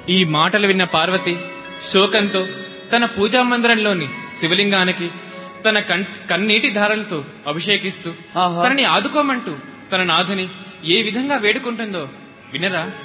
ఈ మాటలు విన్న పార్వతి శోకంతో తన పూజా మందిరంలోని శివలింగానికి తన కన్నీటి ధారలతో అభిషేకిస్తూ తనని ఆదుకోమంటూ తన నాథుని ఏ విధంగా వేడుకుంటుందో వినరా.